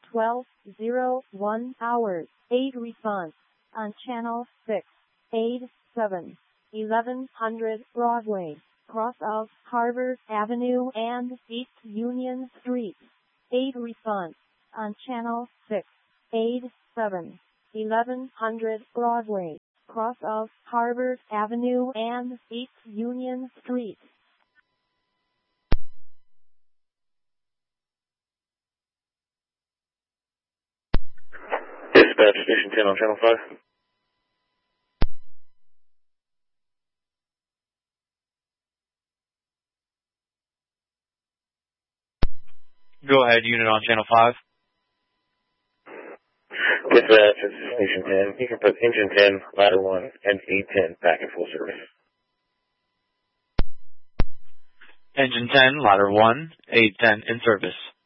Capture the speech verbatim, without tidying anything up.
twelve oh one hours, eight response. On channel six, eight seven, eleven hundred Broadway, cross of Harvard Avenue and East Union Street. eight response. On channel six, eight seven, eleven hundred Broadway, cross of Harvard Avenue and East Union Street. Dispatch Station ten on Channel five. Go ahead, unit on Channel five. Dispatch Station ten. You can put Engine ten, Ladder one, and A ten back in full service. Engine ten, Ladder one, A ten in service.